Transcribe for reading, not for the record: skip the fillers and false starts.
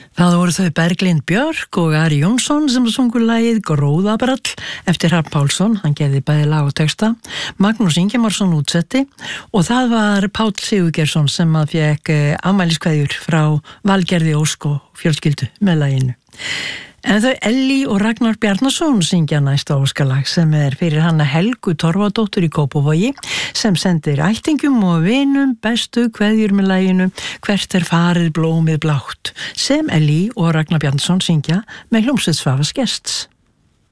Það voru þau Berglind Björk og Ari Jónsson sem sungu lagið Gróðabrall eftir Hrafn Pálsson, hann gerði bæði lag og texta, Magnús Ingimarsson útsetti og það var Páll Sigurgeirsson sem að fékk afmæliskveðjur frá Valgerði Ósk og fjölskyldu með laginu. En þau Ellý og Ragnar Bjarnason syngja næsta óskalag sem fyrir hana Helgu Torfadóttur í Kópavogi sem sendir ættingum og vinum bestu kveðjur með laginu Hvert farið blómið blátt sem Ellý og Ragnar Bjarnason syngja með hljómsveit Svavas Gests.